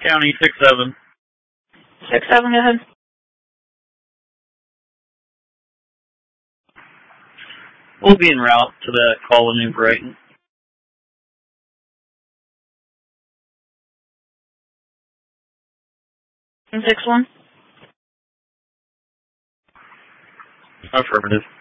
County 6-7. 6-7, go ahead. We'll be en route to the call in New Brighton. And 6-1? Affirmative.